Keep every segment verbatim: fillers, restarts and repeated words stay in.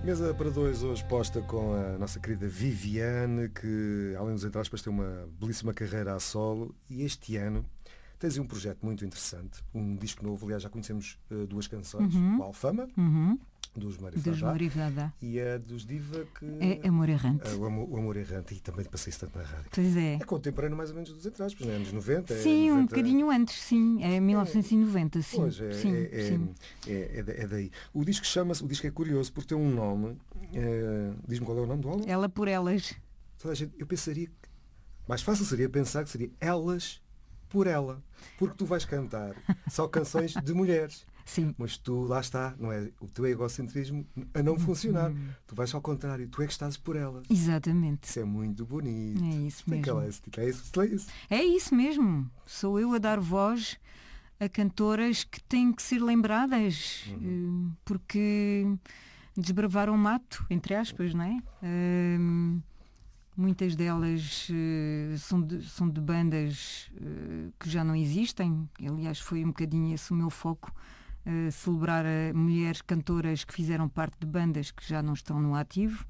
Mesa para dois hoje posta com a nossa querida Viviane, que além dos entre aspas tem uma belíssima carreira a solo, e este ano tens um projeto muito interessante, um disco novo. Aliás, já conhecemos uh, duas canções, uhum. o Alfama, uhum. dos Marifadá, e a dos Diva, que é Amor Errante. Uh, o, amor, o Amor Errante, e também passei isso tanto na rádio. Pois é. É contemporâneo mais ou menos dos entre aspas, não é? Anos noventa? Sim, é noventa... um bocadinho antes, sim. É mil novecentos e noventa, sim. Pois, é, sim, é, é, sim. É, é, é daí. O disco chama-se, o disco é curioso porque tem um nome. É, diz-me qual é o nome do álbum? Ela por Elas. Toda a gente, eu pensaria que mais fácil seria pensar que seria Elas por Ela, porque tu vais cantar só canções de mulheres. Sim. Mas tu, lá está, não é o teu egocentrismo a não funcionar. Hum. Tu vais ao contrário, tu é que estás por elas. Exatamente. Isso é muito bonito. É isso mesmo. É isso, é isso, é isso. É isso mesmo. Sou eu a dar voz a cantoras que têm que ser lembradas, uhum. porque desbravaram mato, entre aspas, não é? Um, muitas delas uh, são, de, são de bandas uh, que já não existem. Aliás, foi um bocadinho esse o meu foco. Uh, celebrar uh, mulheres cantoras que fizeram parte de bandas que já não estão no ativo,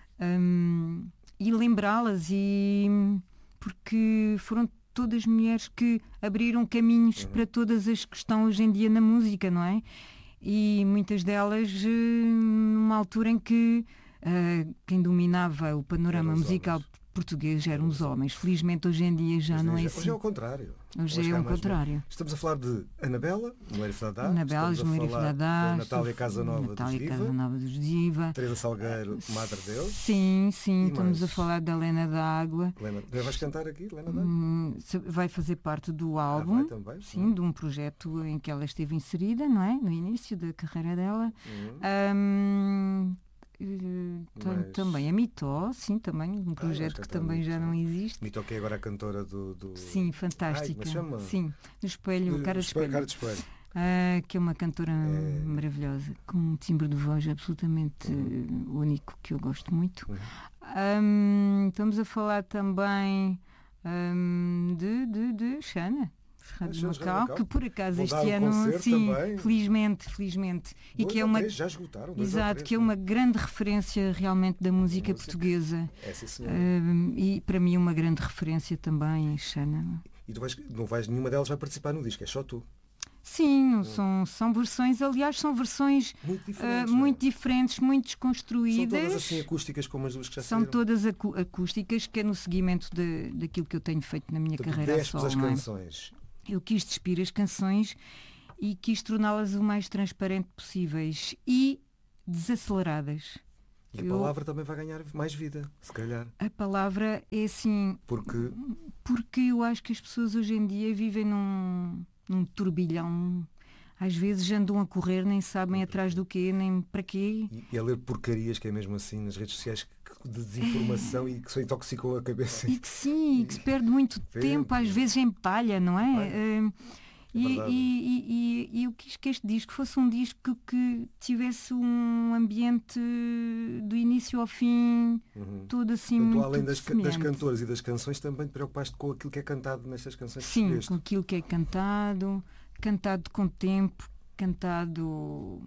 um, e lembrá-las, e porque foram todas mulheres que abriram caminhos uhum. para todas as que estão hoje em dia na música, não é? E muitas delas uh, numa altura em que uh, quem dominava o panorama musical homens. português eram os homens. Felizmente hoje em dia já hoje não é assim. Hoje é o contrário. Hoje, hoje é o contrário. Mesmo. Estamos a falar de Anabela, Marifadá. Anabela, Marifadá. Natália Casanova Natália dos Diva. Casanova dos Diva. Teresa Salgueiro, Madre Deus. Sim, sim. E estamos mais? a falar da Lena D'Água. Lena, vais cantar aqui, Lena D'Água? Hum, vai fazer parte do álbum. Ah, vai também? Sim, hum. de um projeto em que ela esteve inserida, não é? No início da carreira dela. Hum. Hum, Mas... Também a Mitó, sim, também um projeto ah, que também já não existe. Mitó, que é agora a cantora do... do... Sim, fantástica. Ai, chama? Sim, do espelho, do, cara de espelho. Cara de espelho. Ah, que é uma cantora é... maravilhosa, com um timbre de voz absolutamente uhum. uh, único, que eu gosto muito. Uhum. Um, estamos a falar também um, de, de, de Xana. Rádio Macau, que por acaso Vou este ano, um sim, também. felizmente, felizmente, dois e que é uma, três, já esgotaram, exato, três, que é uma grande referência realmente da música, música. portuguesa. É, sim, uh, e para mim uma grande referência também, Xana. E tu vais, não vais, nenhuma delas vai participar no disco, é só tu. Sim, hum. são, são versões, aliás, são versões muito diferentes, uh, muito, diferentes, muito desconstruídas. São todas assim acústicas como as duas que já São saíram. todas acu- acústicas, que é no seguimento de, daquilo que eu tenho feito na minha tu carreira a solo. as canções. Eu quis despir as canções e quis torná-las o mais transparente possíveis e desaceleradas. E a eu... palavra também vai ganhar mais vida, se calhar. A palavra é assim... Porque? Porque eu acho que as pessoas hoje em dia vivem num, num turbilhão. Às vezes andam a correr, nem sabem é atrás do quê, nem para quê. E, e a ler porcarias, que é mesmo assim, nas redes sociais, de desinformação, é. E que só intoxicou a cabeça. E que sim, e que se perde muito tempo, às vezes em palha, não é? é. Uh, e, e, e, e, e eu quis que este disco fosse um disco que tivesse um ambiente do início ao fim, uhum. todo assim. Portanto, muito além das, das cantoras e das canções, também te preocupaste com aquilo que é cantado nestas canções? Sim, com aquilo que é cantado, cantado com tempo, cantado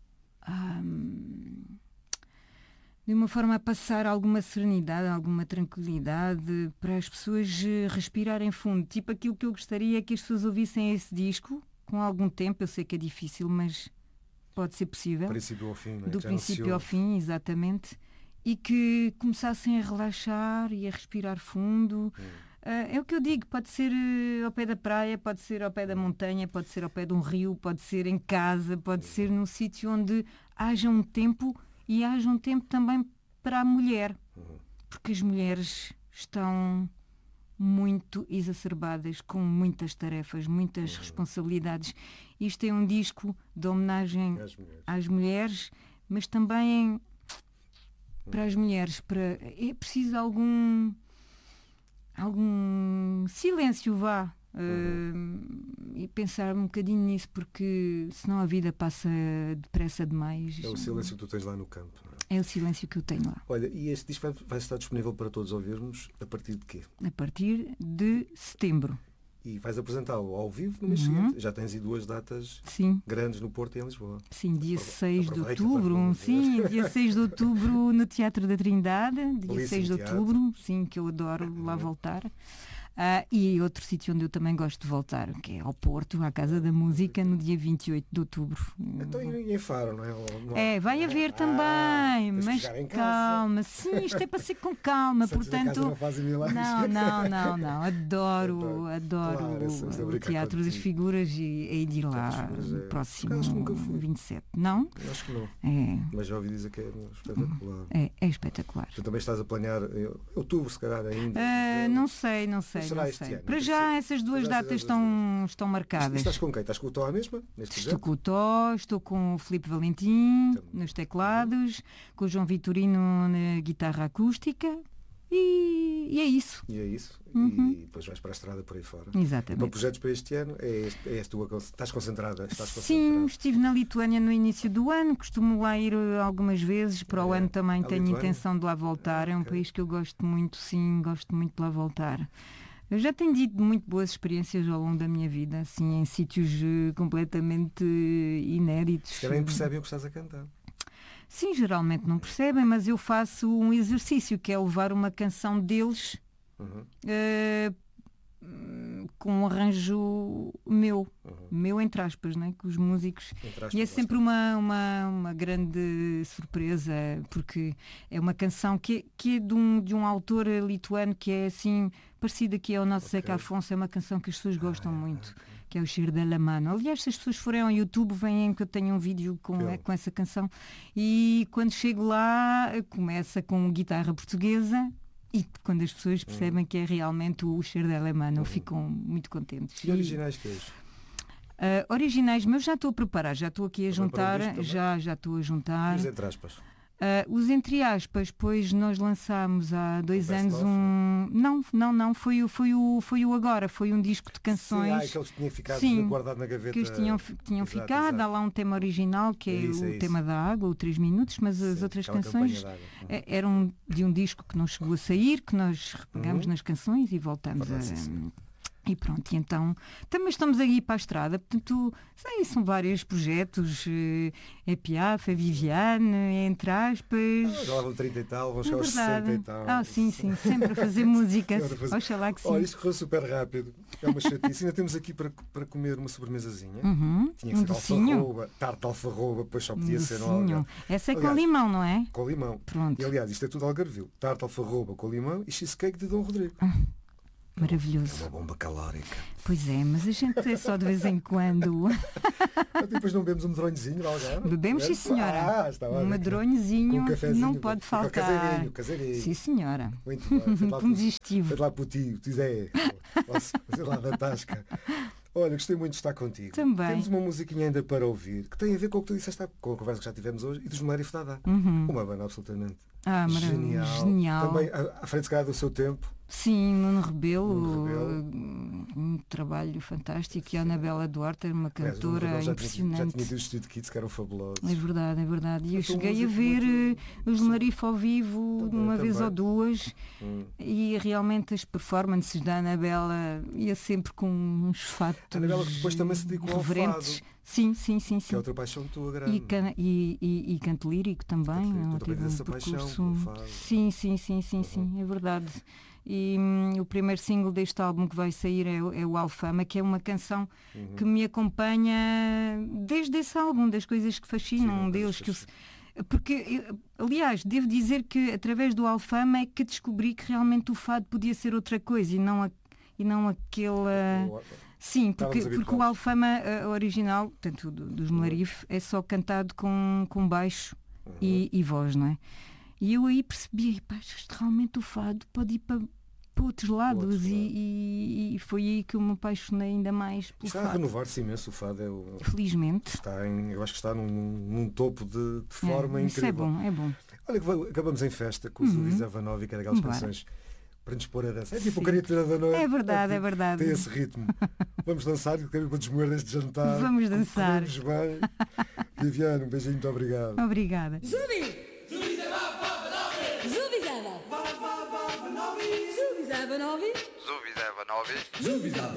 hum, de uma forma a passar alguma serenidade, alguma tranquilidade, para as pessoas respirarem fundo. Tipo aquilo que eu gostaria que as pessoas ouvissem esse disco com algum tempo. Eu sei que é difícil, mas pode ser possível. Do princípio ao fim, não é? Do Já princípio ao fim, exatamente. E que começassem a relaxar e a respirar fundo. Hum. Uh, é o que eu digo, pode ser uh, ao pé da praia, pode ser ao pé da montanha, pode ser ao pé de um rio, pode ser em casa, pode hum. ser num sítio onde haja um tempo e haja um tempo também para a mulher, hum. porque as mulheres estão muito exacerbadas, com muitas tarefas, muitas hum. responsabilidades. Isto é um disco de homenagem às mulheres, às mulheres mas também hum. para as mulheres. Para, é preciso algum... algum silêncio, vá, uhum. uh, e pensar um bocadinho nisso, porque senão a vida passa depressa demais. É o silêncio que tu tens lá no campo, não é? É o silêncio que eu tenho lá. Olha, e este disco vai, vai estar disponível para todos ouvirmos a partir de quê? A partir de setembro. e vais apresentá-lo ao vivo no mês Uhum. seguinte. Já tens aí duas datas Sim. grandes no Porto e em Lisboa. Sim, dia Aprove- seis de aproveita outubro, para- sim, dia seis de outubro no Teatro da Trindade, dia Belíssimo seis de teatro. outubro, sim, que eu adoro lá voltar. Ah, e outro sítio onde eu também gosto de voltar, que é ao Porto, à Casa da Música, no dia vinte e oito de outubro. Então e em Faro, não é? Ou- não- É, vai haver Ah, também, tens que mas jogar em casa. calma, sim, isto é para ser com calma, Santos da casa portanto. não fazem milagres. Não, não, não, não. Adoro, adoro Claro, estamos a o brincar Teatro das contigo. Figuras e hei de ir Teatro lá das Figuras no é- próximo Por acaso nunca fui. vinte e sete. Não? Eu acho que não. É, Mas já ouvi dizer que é espetacular. é, é espetacular. Tu também estás a planear em outubro, se calhar, ainda. Ah, não sei, não sei, será não este sei. ano? Para Tem que já ser- essas duas para já datas essas duas estão, estão E marcadas. estás com quem? Estás com o Tó à mesma? Neste Estou projeto? com o Tó, estou com o Filipe Valentim Também. nos teclados, com o João Vitorino na guitarra acústica e, e é isso. E é isso. Uhum. E depois vais para a estrada por aí fora. Então, Exatamente. projetos para este ano, é, este, é este tua, con- estás concentrada? Estás Sim, concentrada. estive na Lituânia no início do ano, costumo lá ir eh, algumas vezes, para o É, ano também à tenho Lituânia? intenção de lá voltar, é um ok. país que eu gosto muito, sim, gosto muito de lá voltar. Eu já tenho tido muito boas experiências ao longo da minha vida, assim, em sítios eh, completamente eh, inéditos. Se calhar nem percebem o que estás a cantar. Sim, geralmente não percebem, mas eu faço um exercício que é levar uma canção deles Uhum, eh, com um arranjo meu, uhum. meu entre aspas, né? Que os músicos. Entre aspas, E é lá sempre uma, uma, uma grande surpresa, porque é uma canção que, é- que é de um, de um autor lituano que é assim, parecido aqui ao nosso Ok. Zeca Afonso, é uma canção que as pessoas gostam Ah, muito, ok. que é o Cheiro da Lamano. Aliás, se as pessoas forem ao YouTube, veem que eu tenho um vídeo com, Pelo. com essa canção, e quando chego lá, começa com guitarra portuguesa. E quando as pessoas percebem que é realmente o Cheiro da Lamano, ficam muito contentes. E originais que és? Ah, originais, mas já estou a preparar, já estou aqui a Também para um juntar, disco também? já já estou a juntar. Os entre aspas. Ah, os entre aspas, pois nós lançámos há dois best anos of? um. Não, não, não, foi o, foi o, foi o agora, foi um disco de Sim, ah, canções aqueles que tinham ficado Sim, guardado na gaveta. que eles tinham, fi- tinham Exato, ficado. exato. Há lá um tema original que é, É isso, o é isso. tema da água, o três minutos, mas as Sim, outras aquela canções campanha de água. Uhum. eh, eram de um disco que não chegou a sair, que nós repegamos Uhum. nas canções e voltamos Verdade, a. sim, sim. E pronto, e então também estamos aí para a estrada, portanto, sei, são vários projetos, eh, é Piaf, é Viviane, é entre aspas. Ah, já vão trinta e tal, vão É chegar aos sessenta verdade. e tal. Ah, sim, sim, sempre a fazer música. Sempre a fazer- Oxalá que sim. Olha, isto correu super rápido. É uma chatice. Ainda temos aqui para, para comer uma sobremesazinha. Uhum, Tinha que um ser docinho. alfarroba, tarte de alfarroba, depois só Um podia ser no docinho. algarve. Essa é com Aliás, limão, não é? Com limão. Pronto, E aliás, isto é tudo algarvio. Tarte de alfarroba com limão e cheesecake de Dom Rodrigo. É maravilhoso. uma bomba calórica. Pois é, mas a gente é só de vez em quando. Ah, depois não bebemos um medronhozinho de algarve? Bebemos, sim, senhora. Ah, está Um bem. medronhozinho Com um cafezinho, não pode com faltar. Caseirinho, caseirinho. Sim, senhora. Muito bem. Feito lá Um por- digestivo. feito lá para o tio, o tio Zé. Sei lá da tasca. Olha, gostei muito de estar contigo. Também. Temos uma musiquinha ainda para ouvir que tem a ver com o que tu disseste, há- com a conversa que já tivemos hoje e dos Mulher Dada. Uhum. Uma banda absolutamente Ah, maravilhoso. genial. Genial. Também à, à frente, se calhar, do seu tempo. Sim, Nuno Rebelo, Nuno Rebelo. um trabalho fantástico. E a Anabela Duarte era uma Aliás, o Nuno cantora Rebelo já tinha- impressionante. Já tinha tido os Street Kids que eram fabulosos. É verdade, é verdade. E eu São cheguei a músicos ver muito- eh, os Marife ao vivo Também, uma vez também. ou duas Hum. e realmente as performances da Anabela ia sempre com uns fatos A Anabela que depois também se dedicou ao reverentes. fado. Sim, sim, sim, Que é sim. outra paixão tua grande. E, can, e, e, e canto lírico também. Canto lírico, Ela tu também teve tens um essa paixão percurso. pelo fado. Sim, sim, sim, sim, sim, é verdade. E hum, o primeiro single deste álbum que vai sair é, o- é o Alfama, que é uma canção Uhum. que me acompanha desde esse álbum, das coisas que fascinam, Sim, um das deles coisas que eu, que se- porque, eu- aliás, devo dizer que através do Alfama é que descobri que realmente o fado podia ser outra coisa e não, a, e não aquela. O- Sim, porque, Estávamos porque o habituados. Alfama eh, original, portanto, do- dos Melarife, é só cantado com, com baixo Uhum. e, e voz, não é? E eu aí percebi, pá, isto realmente o fado pode ir para, para outros lados outros e, lados. e- e foi aí que eu me apaixonei ainda mais pelo Está a fado. renovar-se imenso o fado. É o- Felizmente. está em, eu acho que está num, num topo de, de forma É, isso é incrível. bom, é bom. Olha, que va- acabamos em festa com o Uhum. Zubi Zavanovi, que era aquelas Bora. canções para nos pôr a dançar. É tipo Sim. o Criatura da Noite. É verdade, é tipo- verdade. Tem esse ritmo. Vamos dançar, que temos para desmoer deste jantar. Vamos dançar. Corremos bem. Viviane, um beijinho, muito obrigado. Obrigada. Zubi! Zubi Zava! Zubi Zava Novi! Zubi Zava Novi. Zubi Zava!